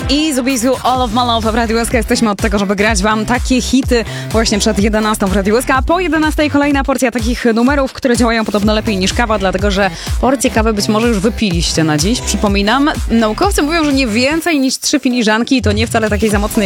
I Zubizu All of My Love w Radio SK. Jesteśmy od tego, żeby grać wam takie hity właśnie przed 11 w Radio SK. A po 11 kolejna porcja takich numerów, które działają podobno lepiej niż kawa, dlatego że porcję kawy być może już wypiliście na dziś. Przypominam, naukowcy mówią, że nie więcej niż 3 filiżanki i to nie wcale takiej za mocnej